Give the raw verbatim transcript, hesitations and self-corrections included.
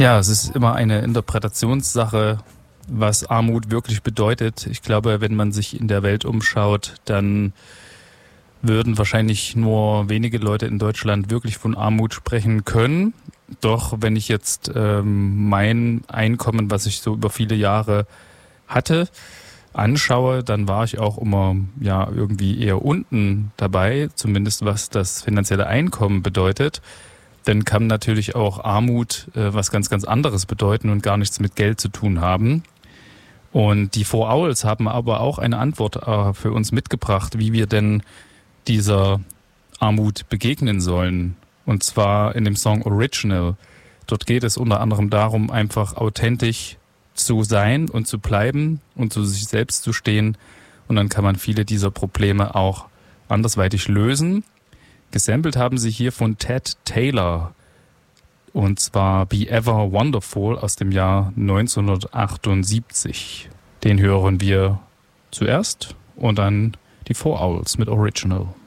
Ja, es ist immer eine Interpretationssache, was Armut wirklich bedeutet. Ich glaube, wenn man sich in der Welt umschaut, dann würden wahrscheinlich nur wenige Leute in Deutschland wirklich von Armut sprechen können. Doch wenn ich jetzt ähm, mein Einkommen, was ich so über viele Jahre hatte, anschaue, dann war ich auch immer ja irgendwie eher unten dabei, zumindest was das finanzielle Einkommen bedeutet. Dann kann natürlich auch Armut äh, was ganz, ganz anderes bedeuten und gar nichts mit Geld zu tun haben. Und die Four Owls haben aber auch eine Antwort äh, für uns mitgebracht, wie wir denn dieser Armut begegnen sollen. Und zwar in dem Song Original. Dort geht es unter anderem darum, einfach authentisch zu sein und zu bleiben und zu sich selbst zu stehen. Und dann kann man viele dieser Probleme auch andersweitig lösen. Gesampelt haben sie hier von Ted Taylor. Und zwar Be Ever Wonderful aus dem Jahr neunzehnhundertachtundsiebzig. Den hören wir zuerst und dann die Four Owls mit Original.